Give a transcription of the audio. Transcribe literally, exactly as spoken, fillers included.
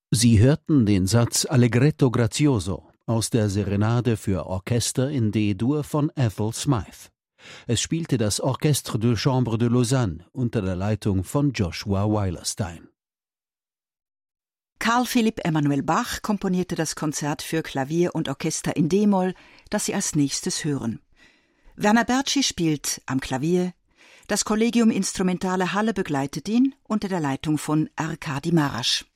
Sie hörten den Satz Allegretto grazioso aus der Serenade für Orchester in D-Dur von Ethel Smyth. Es spielte das Orchestre de Chambre de Lausanne unter der Leitung von Joshua Weilerstein. Carl Philipp Emanuel Bach komponierte das Konzert für Klavier und Orchester in D-Moll, das Sie als nächstes hören. Werner Bertschi spielt am Klavier, das Collegium Instrumentale Halle begleitet ihn unter der Leitung von Arkadi Marasch.